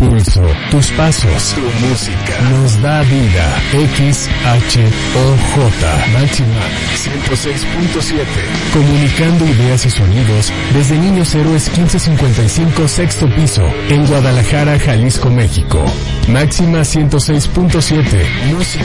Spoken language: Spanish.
pulso, tus pasos, tu música, nos da vida. XHOJ, Máxima 106.7. Comunicando ideas y sonidos desde Niños Héroes 1555, sexto piso, en Guadalajara, Jalisco, México. Máxima 106.7. Música